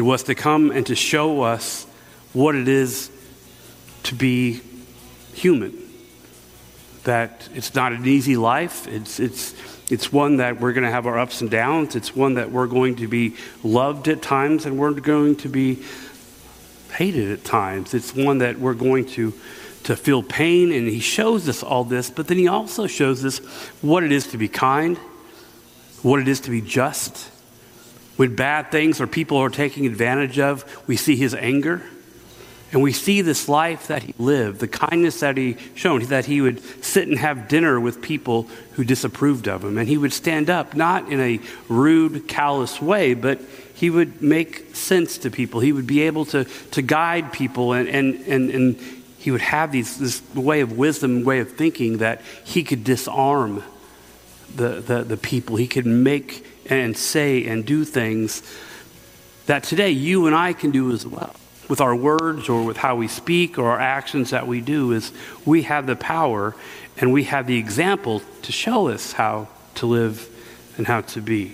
was to come and to show us what it is to be human. That it's not an easy life. It's one that we're going to have our ups and downs. It's one that we're going to be loved at times and we're going to be hated at times. It's one that we're going to feel pain, and he shows us all this, but then he also shows us what it is to be kind, what it is to be just. When bad things or people are taking advantage of, we see his anger. And we see this life that he lived, the kindness that he showed, that he would sit and have dinner with people who disapproved of him. And he would stand up, not in a rude, callous way, but he would make sense to people. He would be able to guide people, and he would have this way of wisdom, way of thinking that he could disarm the people. He could make and say and do things that today you and I can do as well. With our words or with how we speak or our actions that we do, is we have the power and we have the example to show us how to live and how to be.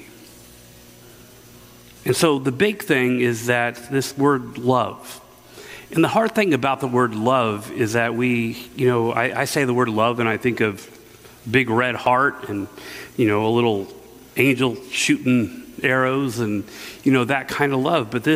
And so the big thing is that this word love. And the hard thing about the word love is that I say the word love and I think of big red heart and, a little angel shooting arrows and, that kind of love. But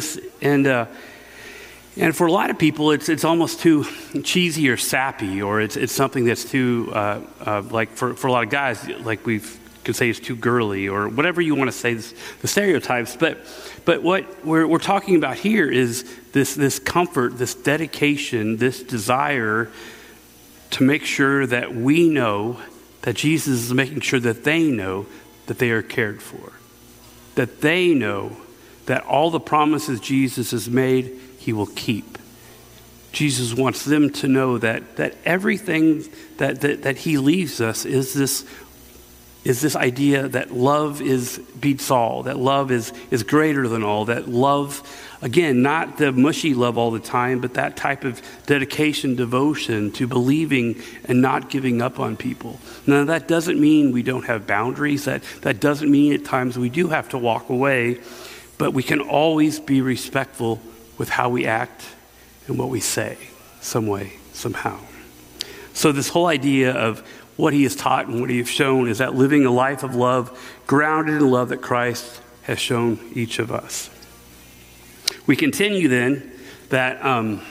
and for a lot of people, it's almost too cheesy or sappy, or it's something that's too, like for a lot of guys, like we could say it's too girly, or whatever you want to say, the stereotypes. But what we're talking about here is this comfort, this dedication, this desire to make sure that we know that Jesus is making sure that they know that they are cared for, that they know that all the promises Jesus has made, he will keep. Jesus wants them to know that everything that he leaves us is this idea that love beats all, that love is greater than all, that love, again, not the mushy love all the time, but that type of dedication, devotion to believing and not giving up on people. Now, that doesn't mean we don't have boundaries. That doesn't mean at times we do have to walk away, but we can always be respectful with how we act and what we say, some way, somehow. So this whole idea of what he has taught and what he has shown is that living a life of love, grounded in love that Christ has shown each of us. We continue then that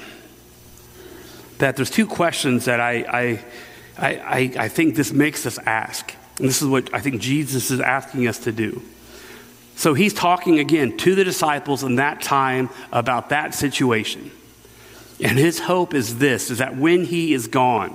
there's two questions that I think this makes us ask. And this is what I think Jesus is asking us to do. So he's talking again to the disciples in that time about that situation. And his hope is this, is that when he is gone,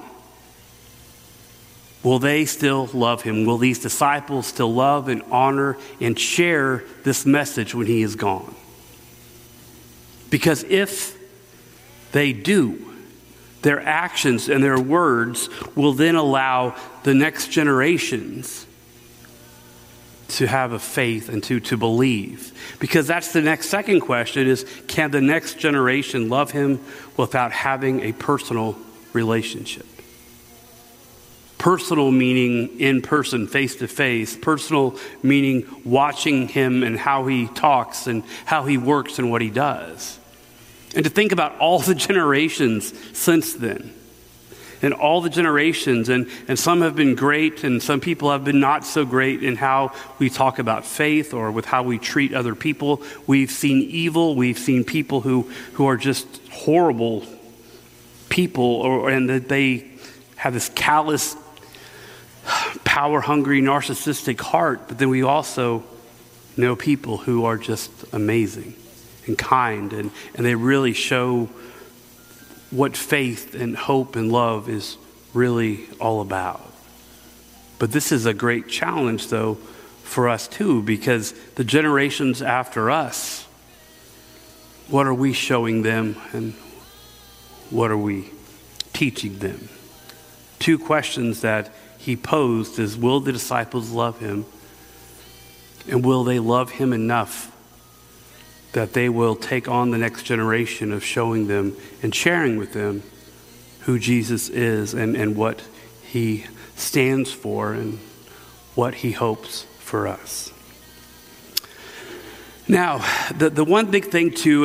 will they still love him? Will these disciples still love and honor and share this message when he is gone? Because if they do, their actions and their words will then allow the next generations to have a faith and to believe. Because that's the next second question is, can the next generation love him without having a personal relationship? Personal meaning in person, face to face. Personal meaning watching him and how he talks and how he works and what he does. And to think about all the generations since then. And all the generations, and some have been great, and some people have been not so great in how we talk about faith or with how we treat other people. We've seen evil. We've seen people who are just horrible people, and that they have this callous, power-hungry, narcissistic heart. But then we also know people who are just amazing and kind, and they really show what faith and hope and love is really all about. But this is a great challenge, though, for us too, because the generations after us, what are we showing them and what are we teaching them? Two questions that he posed is, will the disciples love him? And will they love him enough that they will take on the next generation of showing them and sharing with them who Jesus is and what he stands for and what he hopes for us. Now, the one big thing too